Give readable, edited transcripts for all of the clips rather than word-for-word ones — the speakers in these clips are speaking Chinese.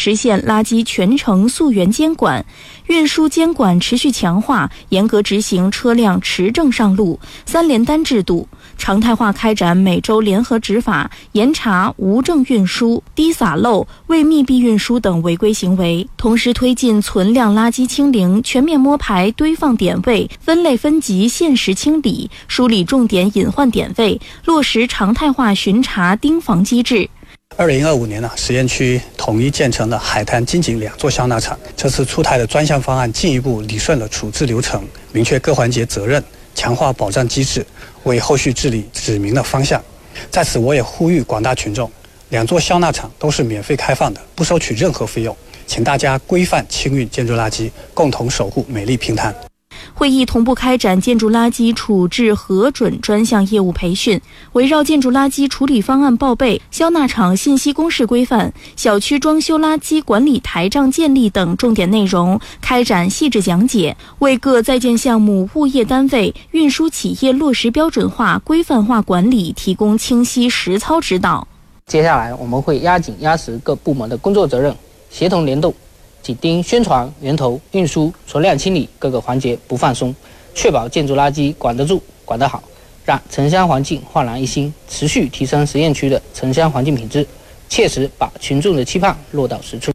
实现垃圾全程溯源监管，运输监管持续强化，严格执行车辆持证上路3联单制度，常态化开展每周联合执法，严查无证运输、低洒漏、未密闭运输等违规行为，同时推进存量垃圾清零，全面摸排堆放点位，分类分级限时清理，梳理重点隐患点位，落实常态化巡查盯防机制。 2025年实验区统一建成了海滩、金井2座消纳厂。这次出台的专项方案进一步理顺了处置流程，明确各环节责任，强化保障机制，为后续治理指明了方向。在此，我也呼吁广大群众，2座消纳厂都是免费开放的，不收取任何费用，请大家规范清运建筑垃圾，共同守护美丽平潭。 会议同步开展建筑垃圾处置核准专项业务培训，围绕建筑垃圾处理方案报备、消纳厂信息公示规范、小区装修垃圾管理台账建立等重点内容开展细致讲解，为各在建项目物业单位、运输企业落实标准化、规范化管理提供清晰实操指导。 接下来我们会压紧压实各部门的工作责任，协同联动，紧盯宣传、源头、运输、存量清理各个环节不放松，确保建筑垃圾管得住、管得好，让城乡环境焕然一新，持续提升实验区的城乡环境品质，切实把群众的期盼落到实处。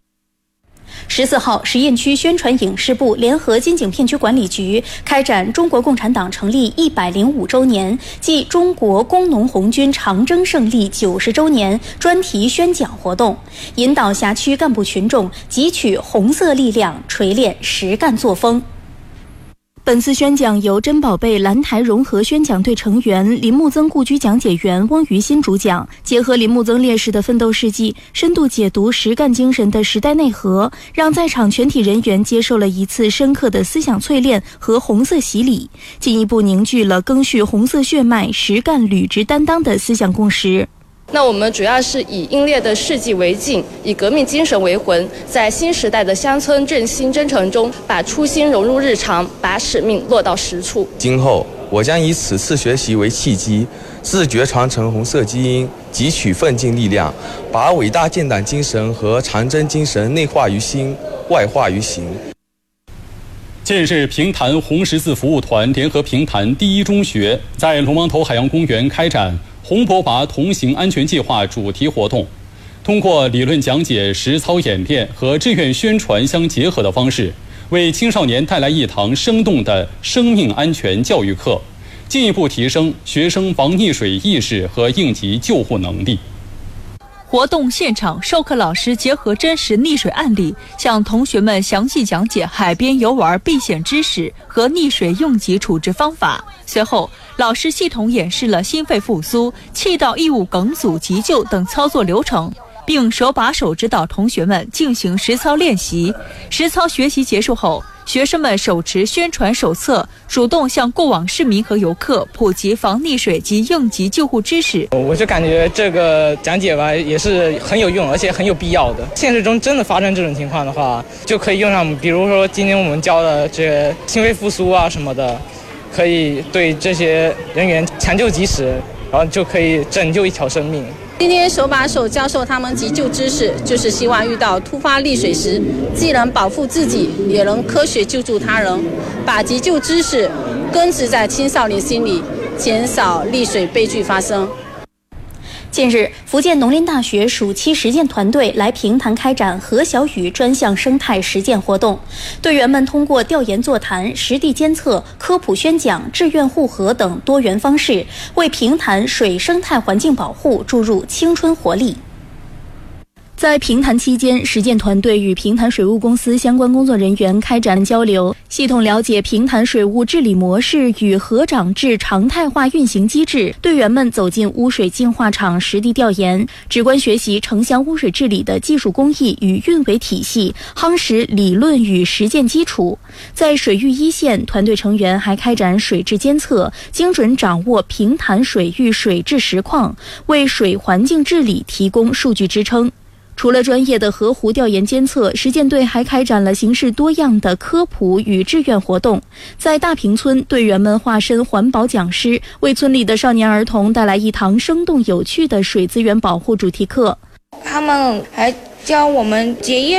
14号，实验区宣传影视部联合金井片区管理局开展中国共产党成立105周年暨中国工农红军长征胜利90周年专题宣讲活动，引导辖区干部群众汲取红色力量，锤炼实干作风。本次宣讲由珍宝贝蓝台融合宣讲队成员林木曾故居讲解员翁于新主讲，结合林木曾烈士的奋斗事迹，深度解读实干精神的时代内核，让在场全体人员接受了一次深刻的思想淬炼和红色洗礼，进一步凝聚了赓续红色血脉、实干履职担当的思想共识。 那我们主要是以英烈的事迹为镜，以革命精神为魂，在新时代的乡村振兴征程中，把初心融入日常，把使命落到实处。 今后我将以此次学习为契机，自觉传承红色基因，汲取奋进力量，把伟大建党精神和长征精神内化于心，外化于行。 近日，平潭红十字服务团联合平潭第一中学在龙王头海洋公园开展红伯拔同行安全计划主题活动，通过理论讲解、实操演练和志愿宣传相结合的方式，为青少年带来一堂生动的生命安全教育课，进一步提升学生防溺水意识和应急救护能力。 活动现场，授课老师结合真实溺水案例，向同学们详细讲解海边游玩避险知识和溺水应急处置方法。随后，老师系统演示了心肺复苏、气道异物梗阻急救等操作流程，并手把手指导同学们进行实操练习。实操学习结束后，学生们手持宣传手册，主动向过往市民和游客普及防溺水及应急救护知识。 我就感觉这个讲解吧也是很有用，而且很有必要的。现实中真的发生这种情况的话，就可以用上，比如说今天我们教的这个心肺复苏啊什么的，可以对这些人员抢救及时，然后就可以拯救一条生命。 今天手把手教授他们急救知识，就是希望遇到突发溺水时，既能保护自己，也能科学救助他人，把急救知识根植在青少年心里，减少溺水悲剧发生。 近日，福建农林大学暑期实践团队来平潭开展何小雨专项生态实践活动，队员们通过调研座谈、实地监测、科普宣讲、志愿互核等多元方式，为平潭水生态环境保护注入青春活力。在平潭期间，实践团队与平潭水务公司相关工作人员开展交流，系统了解平潭水务治理模式与河长制常态化运行机制。队员们走进污水净化厂实地调研，直观学习城乡污水治理的技术工艺与运维体系，夯实理论与实践基础。在水域一线，团队成员还开展水质监测，精准掌握平潭水域水质实况，为水环境治理提供数据支撑。除了专业的河湖调研监测，实践队还开展了形式多样的科普与志愿活动。在大坪村，队员们化身环保讲师，为村里的少年儿童带来一堂生动有趣的水资源保护主题课。 他们还教我们节约